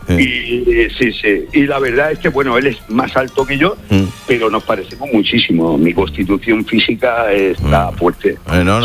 Y sí. Y la verdad es que, bueno, él es más alto que yo, pero nos parecemos muchísimo. Mi constitución física está fuerte. No,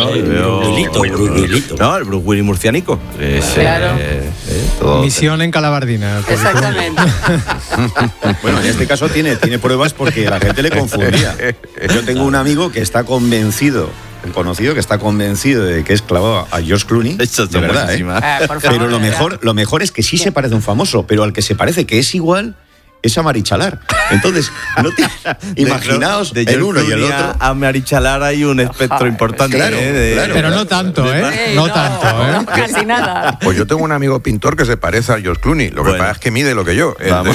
el Bruce Willis murcianico. Claro. Misión en Calabardina. Exactamente. Bueno, en este caso tiene pruebas porque la gente le confundía. Yo tengo un amigo que está convencido, un conocido que está convencido de que es clavado a George Clooney, de verdad, Por favor, pero lo mejor es que sí se parece a un famoso, pero al que se parece que es igual es a Marichalar. Entonces, imaginaos el uno y el otro. A Marichalar hay un espectro importante. Claro. Pero no tanto, No tanto. Casi nada. Pues yo tengo un amigo pintor que se parece a George Clooney. Lo que pasa es que mide lo que yo. Vamos.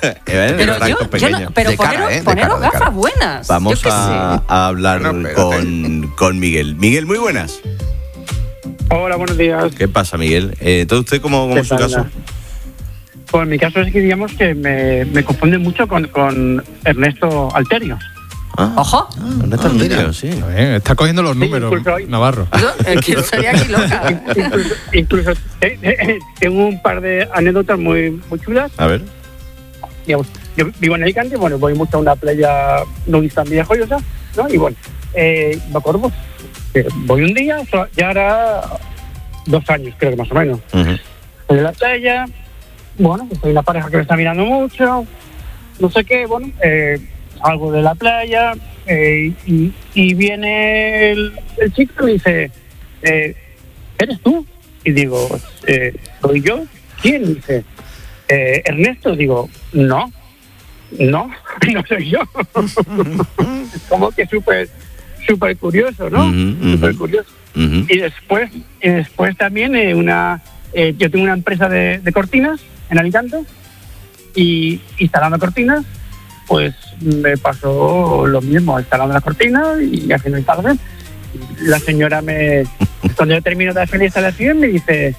Pero poneros gafas buenas. Vamos a hablar con Miguel. Miguel, muy buenas. Hola, buenos días. ¿Qué pasa, Miguel? Entonces, ¿usted cómo es su caso? Pues en mi caso es que digamos que me confunde mucho con Ernesto Alterio. ¡Ojo! Ernesto Alterio, sí. Está cogiendo los números, Navarro. Es que estaría aquí loca. Incluso tengo un par de anécdotas muy chulas. A ver. Digamos, yo vivo en Alicante, bueno, voy mucho a una playa nudista en Villajoyosa, ¿no? Y bueno, me acuerdo que voy un día, ya hará 2 años, creo que más o menos. Voy a la playa. Bueno, soy una pareja que me está mirando mucho, no sé qué, bueno, salgo de la playa y viene el chico y me dice, ¿eres tú? Y digo, ¿soy yo? ¿Quién? Y dice, Ernesto. Digo, no soy yo. Como que súper curioso, ¿no? Súper curioso. Y después también yo tengo una empresa de cortinas en Alicante y instalando cortinas, pues me pasó lo mismo, instalando las cortinas y haciendo instalación. La señora cuando yo termino de hacer la instalación me dice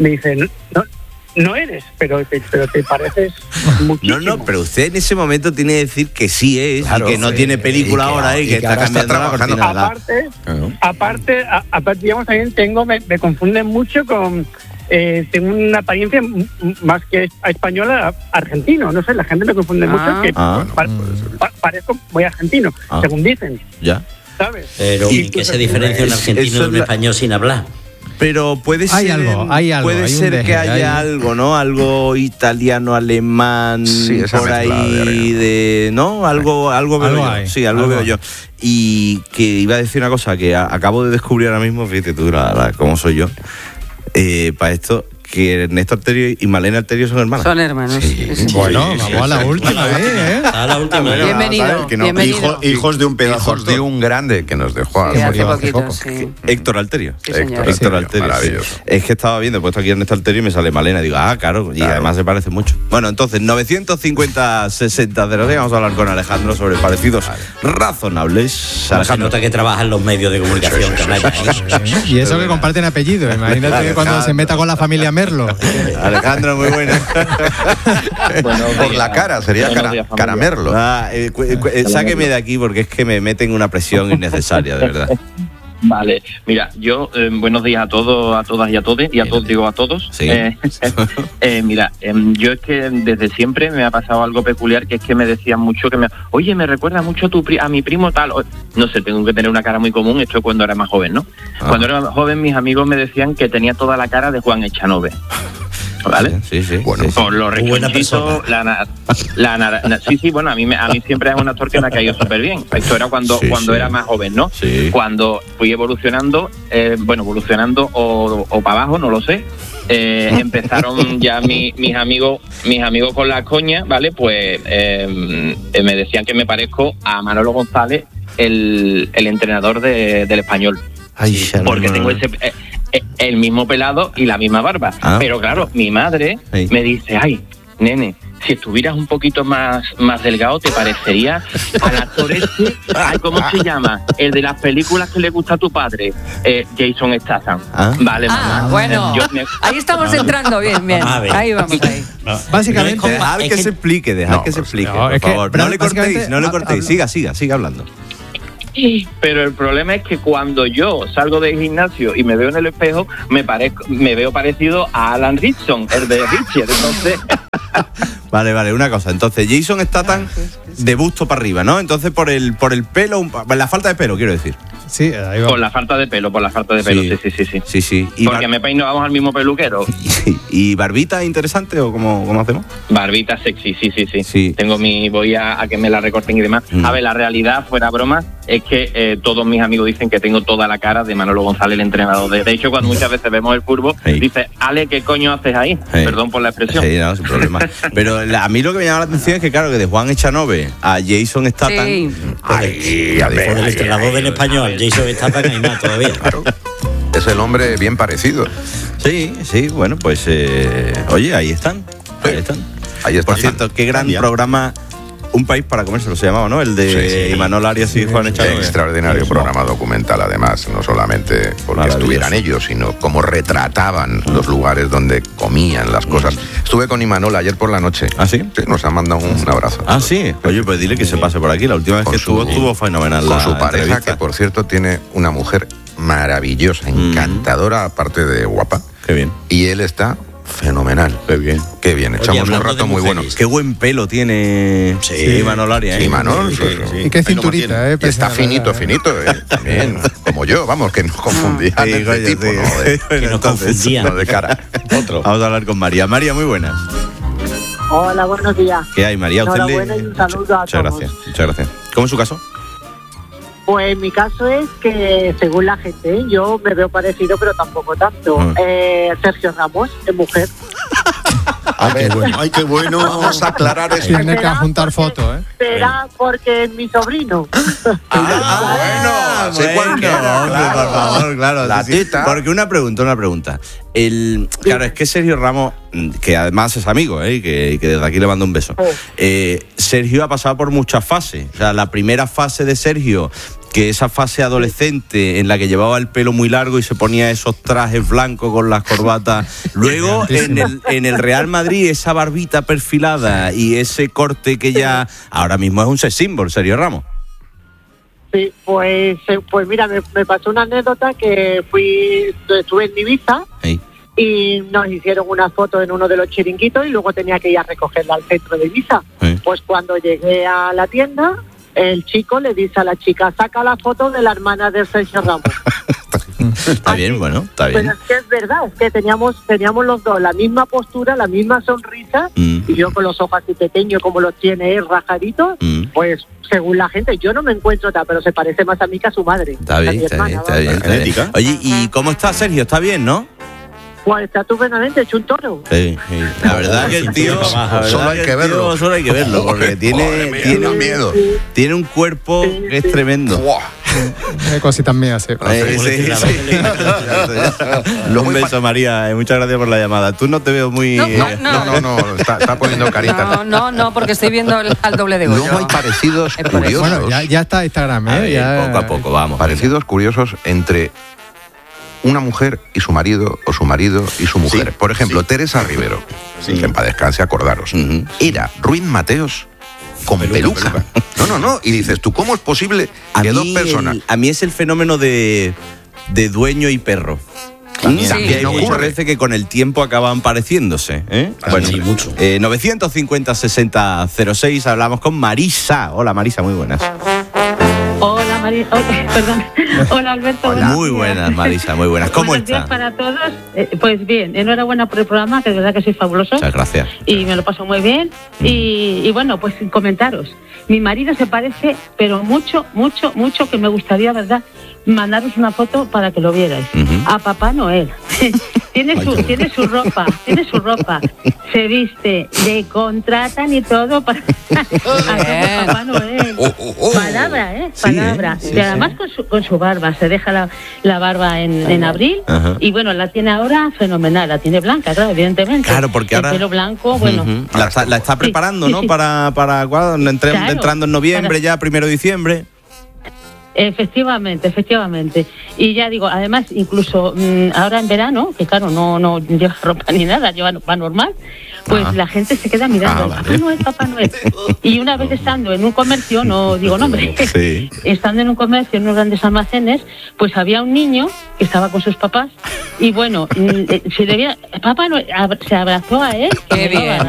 no eres, pero te pareces muchísimo. No, pero usted en ese momento tiene que decir que sí es, claro, y que no tiene película ahora y que está cambiando la cortina. Aparte, digamos, también me confunden mucho con... tengo una apariencia más que española, argentino. No sé, la gente me confunde mucho, que parezco muy argentino, según dicen. Ya. ¿Sabes? Pero ¿y qué se diferencia un argentino de un español sin hablar? Pero puede ser, hay algo, puede ser que haya algo, ¿no? Algo italiano, alemán, por ahí ¿no? Algo veo yo. Sí, algo veo yo. Y que iba a decir una cosa que acabo de descubrir ahora mismo, fíjate tú, cómo soy yo. Para esto, que Ernesto Alterio y Malena Alterio son hermanas. Son hermanos. Sí. Bueno, vamos a la última vez, A la última. Bienvenido. Hijos de un pedazo. Hijos de un grande que nos dejó hace poquito. Héctor Alterio. Sí, señor. Héctor Alterio. Maravilloso. Es que estaba viendo, he puesto aquí Ernesto Alterio y me sale Malena. Digo, claro. Y además se parece mucho. Bueno, entonces, 950-60-0. Vamos a hablar con Alejandro sobre parecidos razonables. Se nota que trabaja en los medios de comunicación. Y eso que comparten apellido. Imagínate cuando se meta con la familia Merlo. Alejandro, muy buena. Bueno, por la cara, sería Caramerlo. Sáqueme de aquí porque es que me meten una presión innecesaria, de verdad. Vale, mira, yo, buenos días a todos, a todas y a todos, y a todos digo a todos. Sí. Mira, yo es que desde siempre me ha pasado algo peculiar, que es que me decían mucho oye, me recuerda mucho a mi primo tal. No sé, tengo que tener una cara muy común, esto es cuando era más joven, ¿no? Cuando era más joven, mis amigos me decían que tenía toda la cara de Juan Echanove. ¿Vale? Sí. Bueno, por los requisitos, sí, bueno, a mí siempre es un actor que me ha caído súper bien. Esto era cuando era más joven, ¿no? Sí. Cuando fui evolucionando, o para abajo, no lo sé. Empezaron ya mis amigos con la coña, ¿vale? Pues me decían que me parezco a Manolo González, el entrenador del Español. Porque tengo el mismo pelado y la misma barba. Pero claro, mi madre me dice, ay, nene, si estuvieras un poquito más delgado te parecería al actor este, ¿cómo se llama? El de las películas que le gusta a tu padre, Jason Statham. Vale, mamá. Bueno, ahí estamos entrando bien. Ahí vamos. Básicamente, dejad que se explique, por favor. No le cortéis, siga hablando. Pero el problema es que cuando yo salgo del gimnasio y me veo en el espejo, me veo parecido a Alan Ritchson, el de Richard. Entonces Vale, una cosa. Entonces, Jason Statham de busto para arriba, ¿no? Entonces, por el pelo, la falta de pelo, quiero decir. Sí, ahí va. Por la falta de pelo, sí. Y porque me peino, vamos al mismo peluquero. ¿Y barbita interesante o cómo hacemos? Barbita sexy, sí. Voy a que me la recorten y demás. A ver, la realidad, fuera broma, es que todos mis amigos dicen que tengo toda la cara de Manolo González, el entrenador. De hecho, cuando muchas veces vemos el fútbol, dice, Ale, ¿qué coño haces ahí? Perdón por la expresión. Sí, no, sin problema. Pero a mí lo que me llama la atención es que, claro, que de Juan Echanove a Jason Statham... Sí. Por el entrenador del español, Jason Statham, hay más todavía. Claro. Es el hombre bien parecido. Sí, bueno, pues... oye, ahí están. Por cierto, qué gran programa... Un país para comérselo se llamaba, ¿no? El de Imanol Arias y Juan Echanove. Extraordinario programa documental, además, no solamente porque estuvieran ellos, sino cómo retrataban los lugares donde comían las cosas. Estuve con Imanol ayer por la noche. ¿Ah, sí? Sí, nos ha mandado un abrazo. Ah, sí. Oye, pues dile que se pase por aquí. La última vez que estuvo fenomenal. Con su pareja, que por cierto tiene una mujer maravillosa, encantadora, aparte de guapa. Qué bien. Y él está... fenomenal. Qué bien. Echamos un rato muy bueno. Qué buen pelo tiene Imanol Arias. Imanol. Y qué cinturita, está finito, también. Como yo, vamos, que nos confundían tipo, que nos confundían. No de cara. Otro. Vamos a hablar con María. María, muy buenas. Hola, buenos días. ¿Qué hay, María? Enhorabuena y un saludo a todos. Muchas gracias. ¿Cómo es su caso? Pues mi caso es que, según la gente, yo me veo parecido, pero tampoco tanto. Sergio Ramos, es mujer. Ay, qué bueno. Vamos a aclarar eso. Tiene que juntar fotos, Será porque es mi sobrino. Bueno. Por favor, claro. La tita. Porque una pregunta. Claro, es que Sergio Ramos, que además es amigo, y que desde aquí le mando un beso. Sergio ha pasado por muchas fases. O sea, la primera fase de Sergio, que esa fase adolescente en la que llevaba el pelo muy largo y se ponía esos trajes blancos con las corbatas. Luego en el Real Madrid, esa barbita perfilada y ese corte que ya ahora mismo es un sex symbol, Sergio Ramos. Sí, pues mira, me pasó una anécdota que estuve en Ibiza y nos hicieron una foto en uno de los chiringuitos y luego tenía que ir a recogerla al centro de Ibiza. Pues cuando llegué a la tienda, el chico le dice a la chica, saca la foto de la hermana de Sergio Ramos. Está bien, está bien. Pero es que es verdad, es que teníamos los dos la misma postura, la misma sonrisa, y yo con los ojos así pequeños como los tiene él, rajaditos, pues según la gente, yo no me encuentro tal, pero se parece más a mí que a su madre. Está bien. Oye, ¿y cómo está Sergio? ¿Está bien, no? Pues está estupendamente hecho un toro. Sí. La verdad que el tío... Solo hay que verlo. Porque tiene miedo. Tiene un cuerpo que es tremendo. Cositas mías, sí. Un beso, María. Muchas gracias por la llamada. Tú no te veo muy... No. Está poniendo carita. No, porque estoy viendo al doble de Goyo. Luego hay parecidos curiosos. Bueno, ya está Instagram, poco a poco, vamos. Parecidos curiosos entre... una mujer y su marido, o su marido y su mujer. Por ejemplo, Teresa Rivero, que en paz descanse, acordaros, era Ruiz Mateos con peluca. No. Y dices, ¿tú cómo es posible que dos personas... A mí es el fenómeno de dueño y perro. También parece que con el tiempo acaban pareciéndose. Bueno, sí, mucho. 950-60-06, hablamos con Marisa. Hola, Marisa, muy buenas. Hola, Marisa. Perdón. Hola, Alberto. Hola. Muy buenas, Marisa, muy buenas. ¿Cómo estás? Buenos días para todos. Pues bien, enhorabuena por el programa, que de verdad que soy fabuloso. Muchas gracias. Y me lo paso muy bien. Y bueno, pues comentaros. Mi marido se parece, pero mucho, que me gustaría, ¿verdad?, mandaros una foto para que lo vierais. A Papá Noel. tiene su ropa, se viste, le contratan y todo para hacer Papá Noel. Palabra. Y además con su barba, se deja la barba en abril. Y bueno, la tiene ahora fenomenal, la tiene blanca, claro, evidentemente. Claro, porque ahora... El pelo blanco, bueno... La está preparando, ¿no? Para cuando entrando en noviembre, ya 1 de diciembre. Efectivamente. Y ya digo, además, incluso ahora en verano, que claro, no lleva ropa ni nada, va normal, pues la gente se queda mirando, Papá Noel. Y una vez estando en un comercio, no digo nombre, estando en un comercio, en unos grandes almacenes, pues había un niño que estaba con sus papás y bueno, Papá Noel se abrazó a él. Qué bien, qué bonito.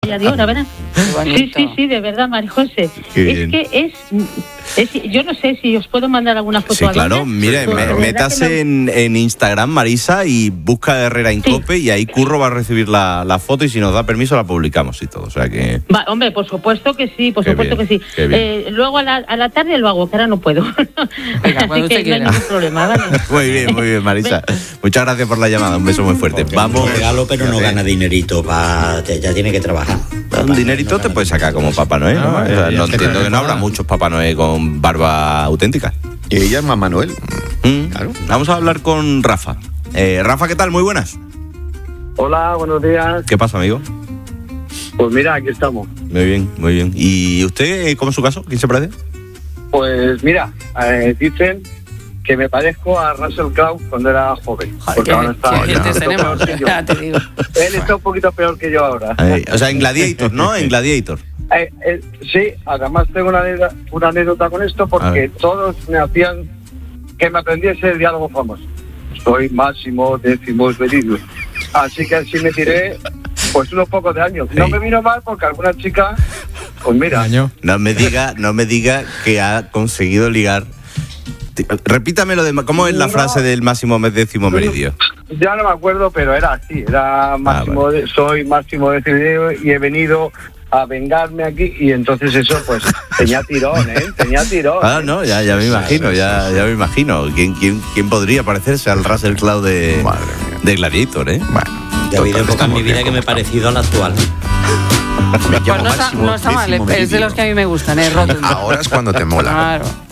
ya de hora, ¿verdad? Sí, de verdad, María José. Es que yo no sé si os puedo mandar alguna foto. Sí, claro, mire, métase en Instagram, Marisa, y busca Herrera Incope, y ahí Curro va a recibir la foto, y si nos da permiso la publicamos y todo, o sea que... Hombre, por supuesto que sí, que sí. Luego a la tarde lo hago, que ahora no puedo. Venga, así que no hay ningún problema, ¿vale? Muy bien, Marisa. Muchas gracias por la llamada, un beso muy fuerte. Vamos. Un regalo, pero no gana dinerito, ya tiene que trabajar. Un dinerito te puedes sacar como Papá Noel. No entiendo que no habrá muchos Papá Noel con barba auténtica. Y ella es Mamá Noel. Claro. Vamos a hablar con Rafa. Rafa, ¿qué tal? Muy buenas. Hola, buenos días. ¿Qué pasa, amigo? Pues mira, aquí estamos. Muy bien. ¿Y usted, cómo es su caso? ¿Quién se parece? Pues mira, dicen que me parezco a Russell Crowe cuando era joven. Porque ahora está... te digo. Él está un poquito peor que yo ahora. O sea, en Gladiator, ¿no? En Gladiator. Sí, además tengo una anécdota con esto, porque todos me hacían que me aprendiese el diálogo famoso. Soy Máximo Décimos Meridio. Así que así me tiré pues unos pocos de años. No me vino mal porque alguna chica, pues mira. No me diga que ha conseguido ligar. Repítamelo, ¿cómo es la frase del Máximo Décimo Meridio? Ya no me acuerdo, pero era así. Era Máximo, soy Máximo Décimo y he venido a vengarme aquí, y entonces eso pues tenía tirón. No, ya me imagino, ya me imagino. ¿Quién podría parecerse al Russell Crowe de Gladiator, Bueno, ya ha habido época en mi vida que me he parecido al actual. Pues no está mal, es de los que a mí me gustan, rotundo. Ahora es cuando te mola. Claro.